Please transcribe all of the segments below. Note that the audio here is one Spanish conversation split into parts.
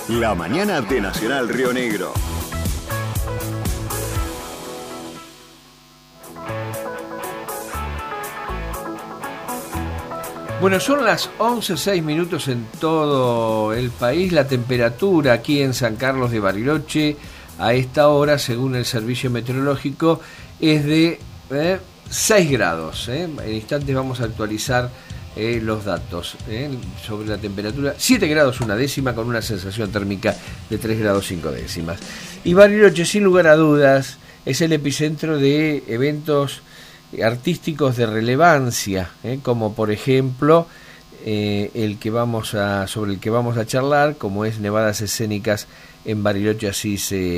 La mañana de Nacional Río Negro. Bueno, son las 11:06 en todo el país. La temperatura aquí en San Carlos de Bariloche a esta hora, según el servicio meteorológico, es de 6 grados. En instantes vamos a actualizar los datos sobre la temperatura. 7 grados una décima con una sensación térmica de 3 grados 5 décimas. Y Bariloche, sin lugar a dudas, es el epicentro de eventos artísticos de relevancia, como por ejemplo sobre el que vamos a charlar, como es Nevadas Escénicas en Bariloche, así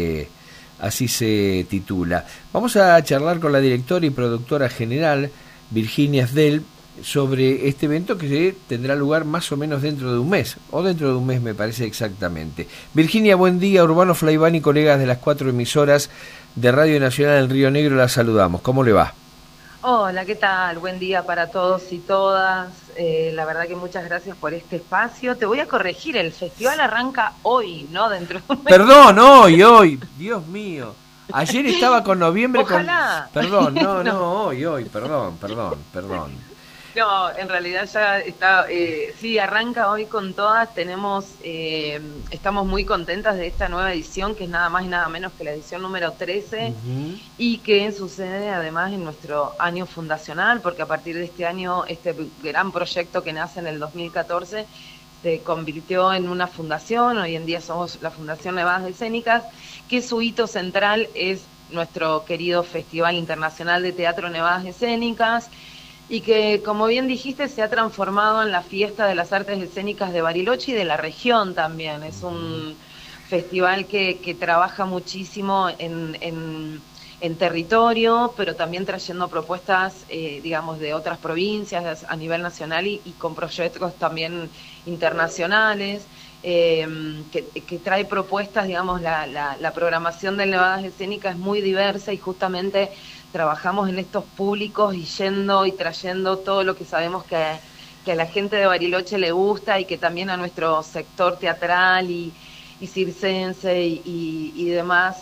se titula. Vamos a charlar con la directora y productora general Virginia Sdel sobre este evento que tendrá lugar más o menos dentro de un mes, o dentro de un mes me parece exactamente. Virginia, buen día. Urbano Flaiván y colegas de las 4 emisoras de Radio Nacional en Río Negro la saludamos. ¿Cómo le va? Hola, ¿qué tal? Buen día para todos y todas. La verdad que muchas gracias por este espacio. Te voy a corregir, el festival arranca hoy, ¿no? Dentro de un mes. Perdón, hoy, Dios mío. Ayer estaba con noviembre. Ojalá. Perdón, no, hoy, perdón. No, en realidad ya está, sí, arranca hoy con todas. Estamos muy contentas de esta nueva edición, que es nada más y nada menos que la edición número 13, y que sucede además en nuestro año fundacional, porque a partir de este año, este gran proyecto que nace en el 2014, se convirtió en una fundación. Hoy en día somos la Fundación Nevadas Escénicas, que su hito central es nuestro querido Festival Internacional de Teatro Nevadas Escénicas, y que, como bien dijiste, se ha transformado en la fiesta de las artes escénicas de Bariloche y de la región también. Es un festival que trabaja muchísimo en territorio, pero también trayendo propuestas, digamos, de otras provincias a nivel nacional y con proyectos también internacionales, que trae propuestas, digamos, la programación de Nevadas Escénicas es muy diversa y justamente trabajamos en estos públicos y yendo y trayendo todo lo que sabemos que a la gente de Bariloche le gusta y que también a nuestro sector teatral y circense y demás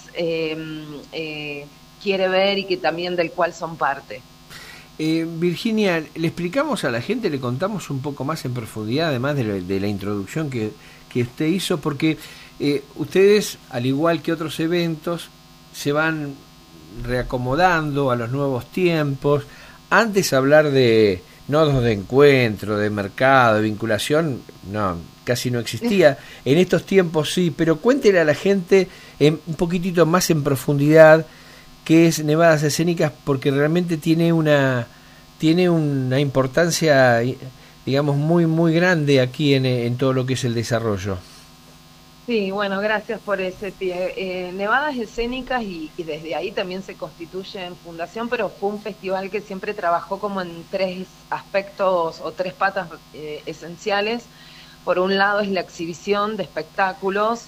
quiere ver y que también del cual son parte. Virginia, le explicamos a la gente, le contamos un poco más en profundidad, además de la introducción que usted hizo, porque ustedes, al igual que otros eventos, se van reacomodando a los nuevos tiempos. Antes hablar de nodos de encuentro, de mercado, de vinculación, no, casi no existía. En estos tiempos sí, pero cuéntele a la gente un poquitito más en profundidad qué es Nevadas Escénicas, porque realmente tiene una importancia, digamos, muy muy grande aquí en todo lo que es el desarrollo. Sí, bueno, gracias por ese pie. Nevadas Escénicas, y desde ahí también se constituye en fundación, pero fue un festival que siempre trabajó como en 3 aspectos o 3 patas esenciales. Por un lado es la exhibición de espectáculos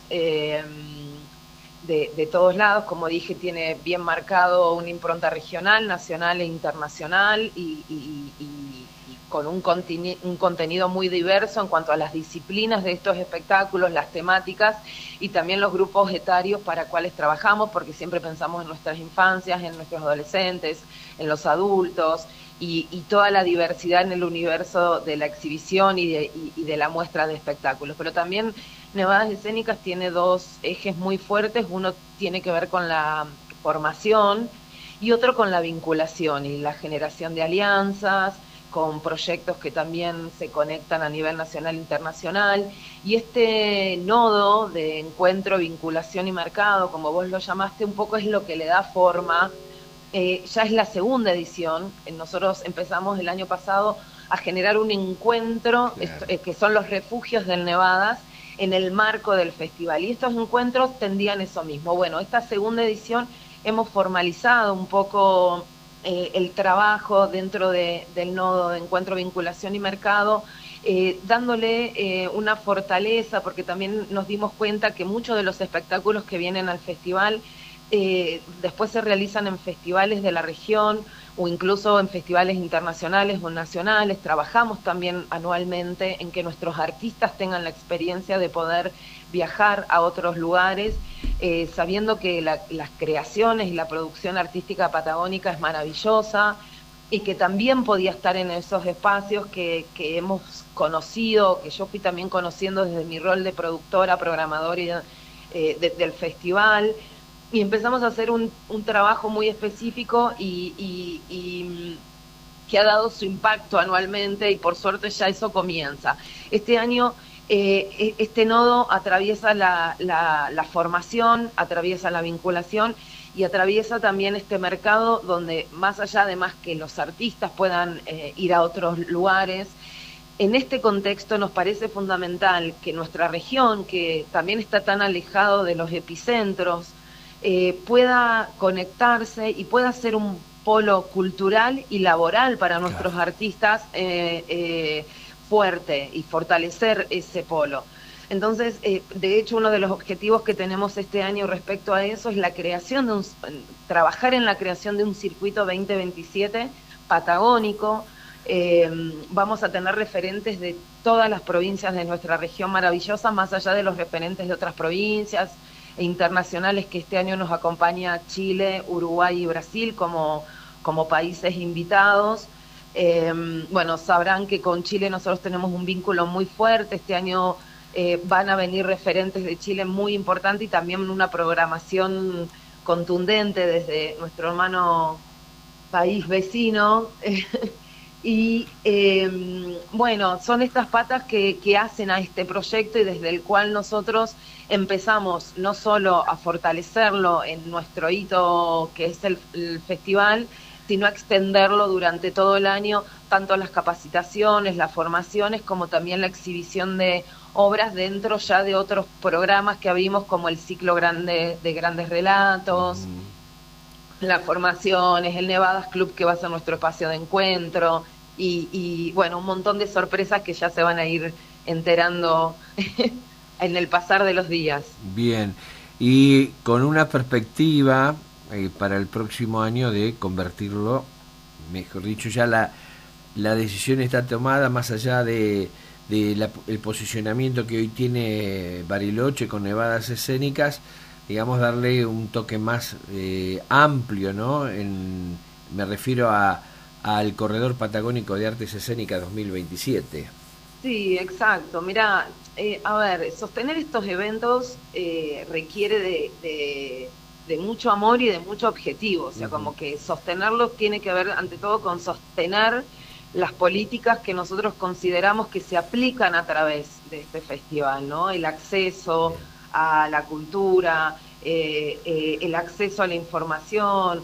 de todos lados. Como dije, tiene bien marcado una impronta regional, nacional e internacional y con un contenido muy diverso en cuanto a las disciplinas de estos espectáculos, las temáticas y también los grupos etarios para cuales trabajamos, porque siempre pensamos en nuestras infancias, en nuestros adolescentes, en los adultos y toda la diversidad en el universo de la exhibición y de la muestra de espectáculos. Pero también Nevadas Escénicas tiene 2 ejes muy fuertes. Uno tiene que ver con la formación y otro con la vinculación y la generación de alianzas, con proyectos que también se conectan a nivel nacional e internacional. Y este nodo de encuentro, vinculación y mercado, como vos lo llamaste, un poco es lo que le da forma. Ya es la segunda edición. Nosotros empezamos el año pasado a generar un encuentro, claro, que son los refugios del Nevadas, en el marco del festival. Y estos encuentros tendían eso mismo. Bueno, esta segunda edición hemos formalizado un poco el trabajo dentro del nodo de encuentro, vinculación y mercado, dándole una fortaleza, porque también nos dimos cuenta que muchos de los espectáculos que vienen al festival después se realizan en festivales de la región o incluso en festivales internacionales o nacionales. Trabajamos también anualmente en que nuestros artistas tengan la experiencia de poder viajar a otros lugares, sabiendo que las creaciones y la producción artística patagónica es maravillosa y que también podía estar en esos espacios que hemos conocido, que yo fui también conociendo desde mi rol de productora, programadora del festival. Y empezamos a hacer un trabajo muy específico y que ha dado su impacto anualmente, y por suerte ya eso comienza. Este año este nodo atraviesa la formación, atraviesa la vinculación y atraviesa también este mercado donde, más allá de más que los artistas puedan ir a otros lugares, en este contexto nos parece fundamental que nuestra región, que también está tan alejado de los epicentros, pueda conectarse y pueda ser un polo cultural y laboral para nuestros artistas fuerte, y fortalecer ese polo. Entonces, de hecho, uno de los objetivos que tenemos este año respecto a eso es la creación trabajar en la creación de un circuito 2027 patagónico. Vamos a tener referentes de todas las provincias de nuestra región maravillosa, más allá de los referentes de otras provincias e internacionales que este año nos acompaña Chile, Uruguay y Brasil como países invitados. Bueno, sabrán que con Chile nosotros tenemos un vínculo muy fuerte. Este año van a venir referentes de Chile muy importantes y también una programación contundente desde nuestro hermano país vecino. Y bueno, son estas patas que hacen a este proyecto y desde el cual nosotros empezamos no solo a fortalecerlo en nuestro hito que es el festival, sino a extenderlo durante todo el año, tanto las capacitaciones, las formaciones, como también la exhibición de obras dentro ya de otros programas que abrimos, como el ciclo grande de grandes relatos, las formaciones, el Nevadas Club, que va a ser nuestro espacio de encuentro, y bueno, un montón de sorpresas que ya se van a ir enterando en el pasar de los días. Bien, y con una perspectiva para el próximo año de convertirlo, mejor dicho, ya la decisión está tomada, más allá de el posicionamiento que hoy tiene Bariloche con Nevadas Escénicas, digamos, darle un toque más amplio, ¿no? Me refiero al Corredor Patagónico de Artes Escénicas 2027. Sí, exacto. Mira, a ver, sostener estos eventos requiere de mucho amor y de mucho objetivo. O sea, como que sostenerlos tiene que ver ante todo con sostener las políticas que nosotros consideramos que se aplican a través de este festival, ¿no? El acceso a la cultura, el acceso a la información,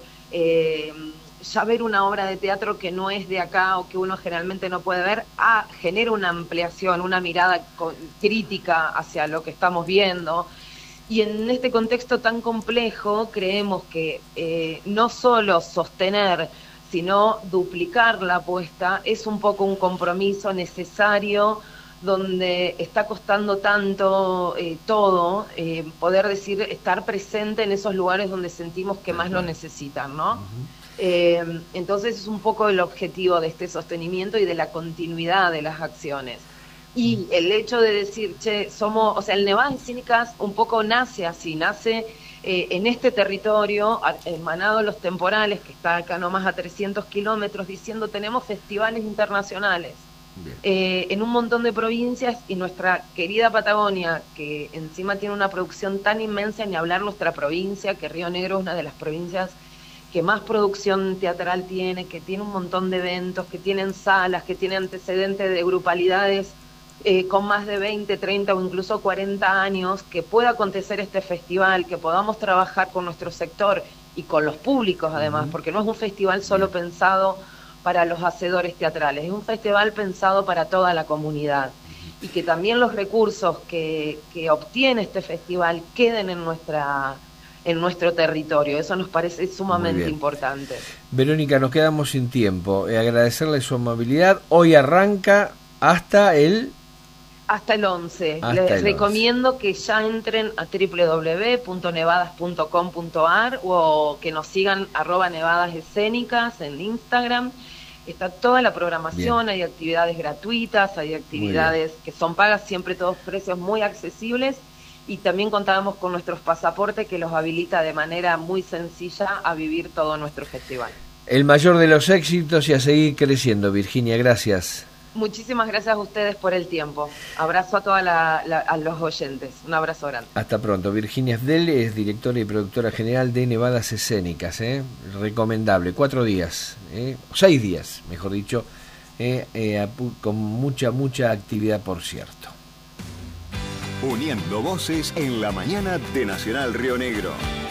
ya ver una obra de teatro que no es de acá o que uno generalmente no puede ver, genera una ampliación, una mirada crítica hacia lo que estamos viendo. Y en este contexto tan complejo creemos que no solo sostener, sino duplicar la apuesta es un poco un compromiso necesario, donde está costando tanto todo, poder decir, estar presente en esos lugares donde sentimos que más lo necesitan, ¿no? Entonces es un poco el objetivo de este sostenimiento y de la continuidad de las acciones. Y el hecho de decir, o sea, el Nevadas Escénicas un poco nace así, nace en este territorio, emanado de los temporales, que está acá nomás a 300 kilómetros, diciendo, tenemos festivales internacionales en un montón de provincias, y nuestra querida Patagonia, que encima tiene una producción tan inmensa, ni hablar nuestra provincia, que Río Negro es una de las provincias que más producción teatral tiene, que tiene un montón de eventos, que tienen salas, que tiene antecedentes de grupalidades con más de 20, 30 o incluso 40 años, que pueda acontecer este festival, que podamos trabajar con nuestro sector y con los públicos además, porque no es un festival solo pensado para los hacedores teatrales, es un festival pensado para toda la comunidad, y que también los recursos que obtiene este festival queden en nuestro territorio. Eso nos parece sumamente importante. Verónica, nos quedamos sin tiempo. Agradecerle su amabilidad. Hoy arranca hasta el Hasta el 11. Hasta Les el recomiendo que ya entren a www.nevadas.com.ar o que nos sigan @nevadasescénicas en Instagram. Está toda la programación, Bien. hay actividades gratuitas, hay actividades que son pagas, siempre todos precios muy accesibles, y también contábamos con nuestros pasaportes que los habilita de manera muy sencilla a vivir todo nuestro festival. El mayor de los éxitos y a seguir creciendo, Virginia, gracias. Muchísimas gracias a ustedes por el tiempo. Abrazo a todos a los oyentes. Un abrazo grande. Hasta pronto. Virginia Fdel es directora y productora general de Nevadas Escénicas. Recomendable. 4 días, 6 días, mejor dicho, con mucha actividad, por cierto. Uniendo voces en la mañana de Nacional Río Negro.